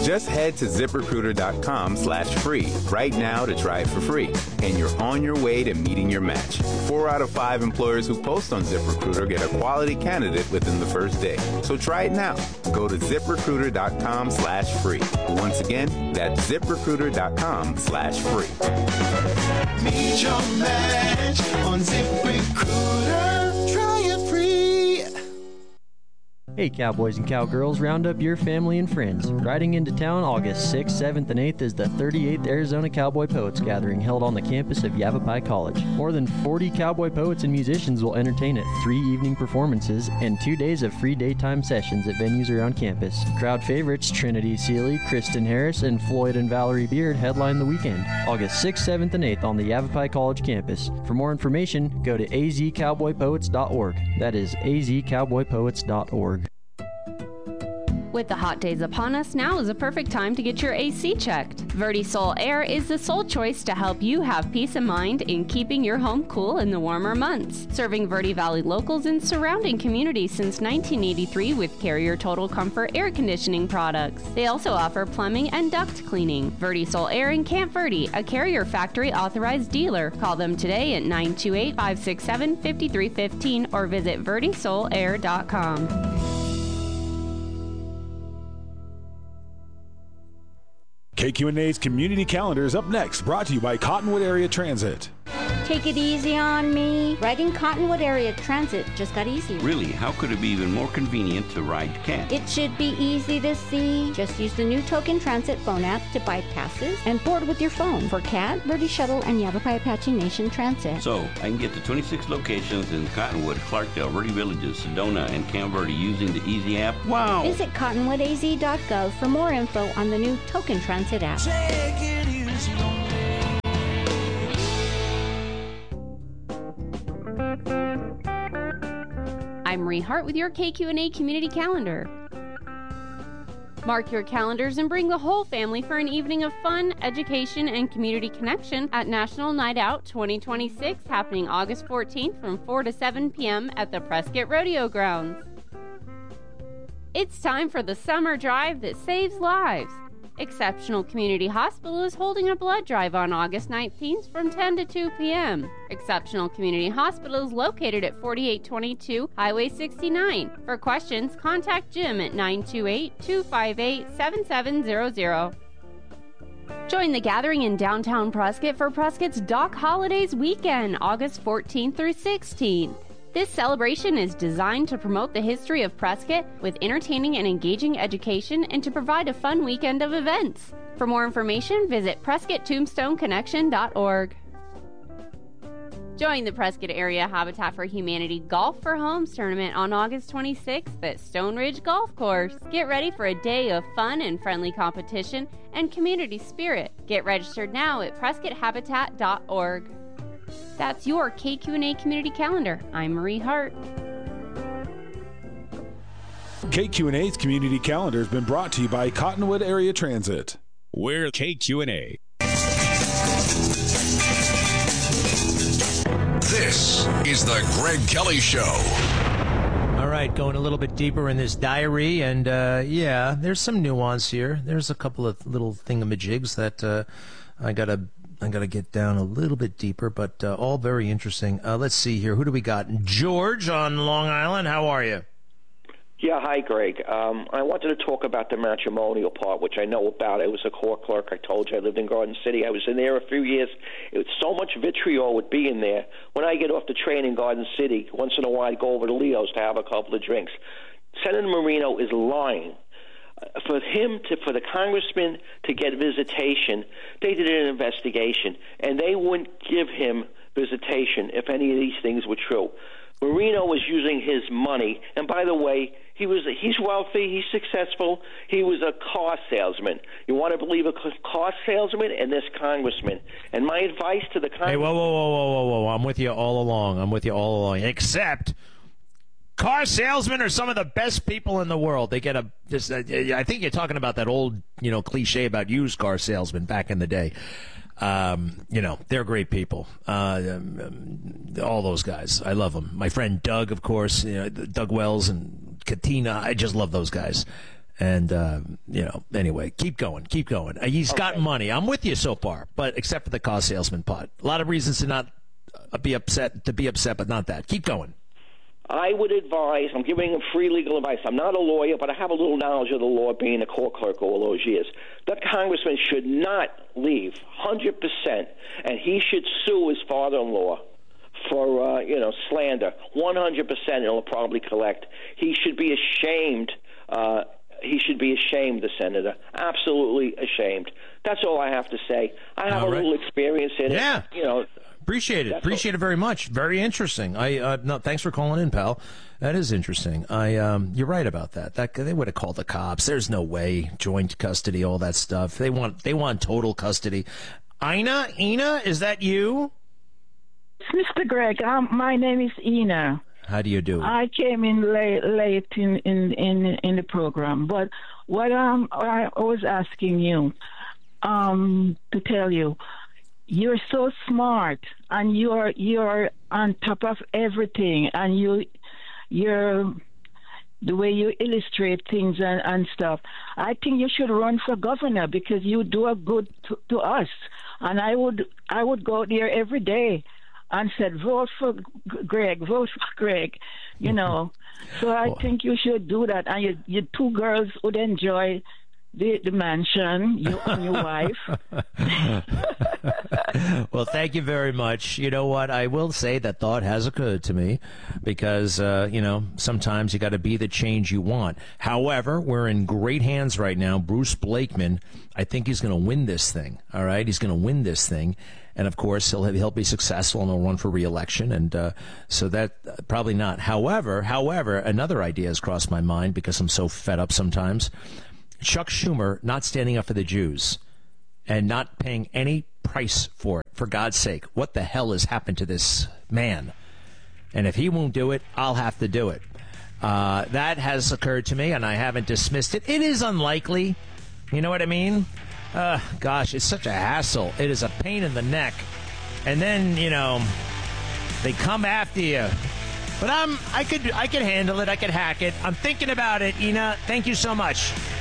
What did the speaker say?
Just head to ZipRecruiter.com/free right now to try it for free, and you're on your way to meeting your match. 4 out of 5 employers who post on ZipRecruiter get a quality candidate within the first day. So try it now. Go to ZipRecruiter.com/free. Once again, that's ZipRecruiter.com/free. Meet your match on ZipRecruiter. Try it free. Hey cowboys and cowgirls, round up your family and friends. Riding into town August 6th, 7th, and 8th is the 38th Arizona Cowboy Poets Gathering held on the campus of Yavapai College. More than 40 cowboy poets and musicians will entertain at 3 evening performances and 2 days of free daytime sessions at venues around campus. Crowd favorites Trinity Seeley, Kristen Harris, and Floyd and Valerie Beard headline the weekend, August 6th, 7th, and 8th on the Yavapai College campus. For more information, go to azcowboypoets.org. That is azcowboypoets.org. With the hot days upon us, now is a perfect time to get your AC checked. VertiSol Air is the sole choice to help you have peace of mind in keeping your home cool in the warmer months. Serving Verde Valley locals and surrounding communities since 1983 with Carrier Total Comfort air conditioning products. They also offer plumbing and duct cleaning. VertiSol Air in Camp Verde, a Carrier factory authorized dealer. Call them today at 928-567-5315 or visit vertisolair.com. KQNA's Community Calendar is up next, brought to you by Cottonwood Area Transit. Take it easy on me. Riding Cottonwood Area Transit just got easier. Really? How could it be even more convenient to ride CAT? It should be easy to see. Just use the new Token Transit phone app to buy passes and board with your phone for CAT, Verde Shuttle, and Yavapai Apache Nation Transit. So, I can get to 26 locations in Cottonwood, Clarkdale, Verde Villages, Sedona, and Camp Verde using the Easy app. Wow! Visit cottonwoodaz.gov for more info on the new Token Transit app. Take it easy on me. I'm Marie Hart with your KQ&A Community Calendar. Mark your calendars and bring the whole family for an evening of fun, education, and community connection at National Night Out 2026, happening August 14th from 4 to 7 p.m. at the Prescott Rodeo Grounds. It's time for the summer drive that saves lives. Exceptional Community Hospital is holding a blood drive on August 19th from 10 to 2 p.m. Exceptional Community Hospital is located at 4822 Highway 69. For questions, contact Jim at 928-258-7700. Join the gathering in downtown Prescott for Prescott's Dock Holidays Weekend, August 14th through 16th. This celebration is designed to promote the history of Prescott with entertaining and engaging education and to provide a fun weekend of events. For more information, visit PrescottTombstoneConnection.org. Join the Prescott Area Habitat for Humanity Golf for Homes tournament on August 26th at Stone Ridge Golf Course. Get ready for a day of fun and friendly competition and community spirit. Get registered now at PrescottHabitat.org. That's your KQ&A Community Calendar. I'm Marie Hart. KQ&A's Community Calendar has been brought to you by Cottonwood Area Transit. We're KQ&A. This is the Greg Kelly Show. All right, going a little bit deeper in this diary, and yeah, there's some nuance here. There's a couple of little thingamajigs that I gotta get down a little bit deeper, but all very interesting. Let's see here. Who do we got? George on Long Island. How are you? Yeah, hi, Greg. I wanted to talk about the matrimonial part, which I know about. I was a court clerk. I told you I lived in Garden City. I was in there a few years. It was so much vitriol with being there. When I get off the train in Garden City, once in a while I go over to Leo's to have a couple of drinks. Senator Marino is lying. For the congressman to get visitation, they did an investigation, and they wouldn't give him visitation if any of these things were true. Marino was using his money, and by the way, he's wealthy, he's successful. He was a car salesman. You want to believe a car salesman and this congressman? And my advice to the congressman... Hey, whoa. I'm with you all along. Except... car salesmen are some of the best people in the world. They get I think you're talking about that old, cliche about used car salesmen back in the day. They're great people. All those guys. I love them. My friend Doug, of course, Doug Wells and Katina. I just love those guys. And, anyway, keep going. He's got money. I'm with you so far, but except for the car salesman part. A lot of reasons to not be upset, but not that. Keep going. I would advise, I'm giving him free legal advice. I'm not a lawyer, but I have a little knowledge of the law being a court clerk all those years. That congressman should not leave 100%, and he should sue his father-in-law for, slander. 100% he'll probably collect. He should be ashamed. The senator. Absolutely ashamed. That's all I have to say. I have little experience in it. Appreciate it. Appreciate it very much. Very interesting. No, thanks for calling in, pal. That is interesting. You're right about that. They would have called the cops. There's no way. Joint custody, all that stuff. They want total custody. Ina, is that you? Mr. Greg, my name is Ina. How do you do? I came in late in the program, but what I was asking you to tell you, you're so smart and you're on top of everything, and you're the way you illustrate things and stuff. I think you should run for governor because you do a good to us, and I would go there every day and said, vote for Greg, So I think you should do that. And you two girls would enjoy the mansion, you and your wife. Well, thank you very much. You know what? I will say that thought has occurred to me because, sometimes you got to be the change you want. However, we're in great hands right now. Bruce Blakeman, I think he's going to win this thing. All right? He's going to win this thing. And, of course, he'll be successful and he'll run for re-election. And so that probably not. However, another idea has crossed my mind because I'm so fed up sometimes. Chuck Schumer not standing up for the Jews and not paying any price for it, for God's sake. What the hell has happened to this man? And if he won't do it, I'll have to do it. That has occurred to me, and I haven't dismissed it. It is unlikely. You know what I mean? Gosh, it's such a hassle. It is a pain in the neck. And then, they come after you. But I could handle it. I could hack it. I'm thinking about it, Ina. Thank you so much.